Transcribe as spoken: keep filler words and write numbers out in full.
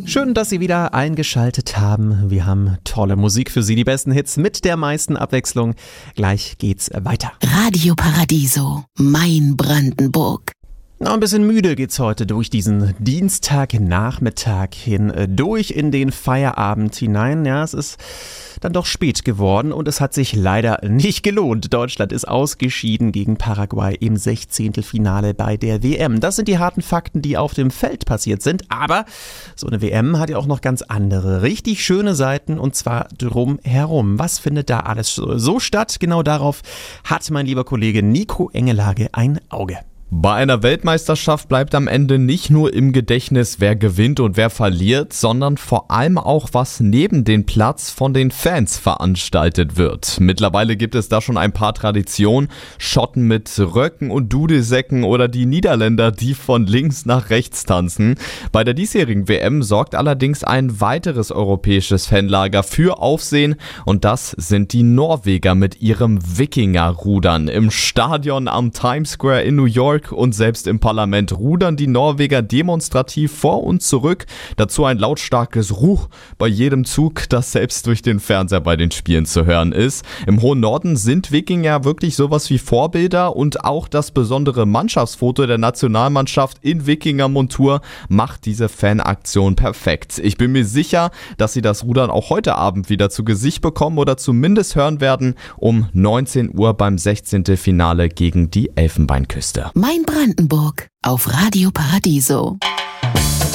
Schön, dass Sie wieder eingeschaltet haben. Wir haben tolle Musik für Sie, die besten Hits mit der meisten Abwechslung. Gleich geht's weiter. Radio Paradiso, mein Brandenburg. Na, ein bisschen müde geht's heute durch diesen Dienstagnachmittag hin, durch in den Feierabend hinein. Ja, es ist dann doch spät geworden und es hat sich leider nicht gelohnt. Deutschland ist ausgeschieden gegen Paraguay im Sechzehntelfinale bei der W M. Das sind die harten Fakten, die auf dem Feld passiert sind. Aber so eine W M hat ja auch noch ganz andere, richtig schöne Seiten, und zwar drumherum. Was findet da alles so statt? Genau darauf hat mein lieber Kollege Nico Engelhage ein Auge. Bei einer Weltmeisterschaft bleibt am Ende nicht nur im Gedächtnis, wer gewinnt und wer verliert, sondern vor allem auch, was neben dem Platz von den Fans veranstaltet wird. Mittlerweile gibt es da schon ein paar Traditionen. Schotten mit Röcken und Dudelsäcken oder die Niederländer, die von links nach rechts tanzen. Bei der diesjährigen W M sorgt allerdings ein weiteres europäisches Fanlager für Aufsehen, und das sind die Norweger mit ihrem Wikingerrudern. Im Stadion am Times Square in New York und selbst im Parlament rudern die Norweger demonstrativ vor und zurück. Dazu ein lautstarkes Ruch bei jedem Zug, das selbst durch den Fernseher bei den Spielen zu hören ist. Im hohen Norden sind Wikinger wirklich sowas wie Vorbilder, und auch das besondere Mannschaftsfoto der Nationalmannschaft in Wikingermontur macht diese Fanaktion perfekt. Ich bin mir sicher, dass Sie das Rudern auch heute Abend wieder zu Gesicht bekommen oder zumindest hören werden um neunzehn Uhr beim Sechzehntelfinale gegen die Elfenbeinküste. Mein Brandenburg auf Radio Paradiso.